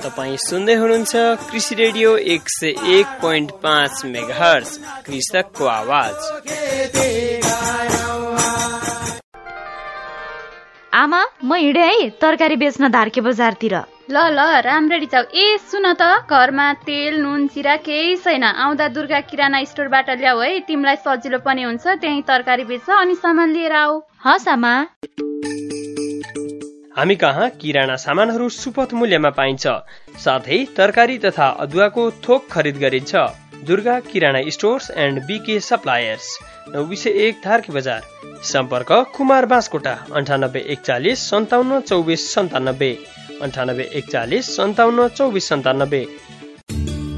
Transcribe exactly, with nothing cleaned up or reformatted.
तपाईँ सुन्दै हुनुहुन्छ कृषि रेडियो एक सय एक पोइन्ट पाँच मेगाहर्ज कृषकको आवाज। आमा म हिँडे है तरकारी बेच्न धारके बजारतिर। ल ल राम्ररी जाऊ। ए सुन त, घरमा तेल नुन चिरा केही छैन। आउँदा दुर्गा किराना स्टोरबाट ल्याऊ है, तिमीलाई सजिलो पनि हुन्छ। त्यही तरकारी बेच अनि सामान लिएर आऊ। हस् आमा। हामी कहाँ किराना सामानहरू सुपथ मूल्यमा पाइन्छ, साथै तरकारी तथा अदुवाको थोक खरिद गरिन्छ। दुर्गा किराना स्टोर्स एन्ड बीके सप्लायर्स, नौ सय एक धारकी बजार। सम्पर्क कुमार बाँसकोटा अन्ठानब्बे एकचालिस सन्ताउन्न चौबिस सन्तानब्बे अन्ठानब्बे एकचालिस सन्ताउन्न चौबिस सन्तानब्बे।